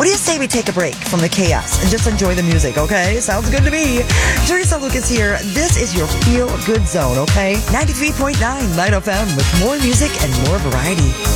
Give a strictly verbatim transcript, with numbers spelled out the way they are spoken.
What do you say we take a break from the chaos and just enjoy the music, okay? Sounds good to me. Teresa Lucas here. This is your Feel Good Zone, okay? ninety-three point nine Light F M with more music and more variety.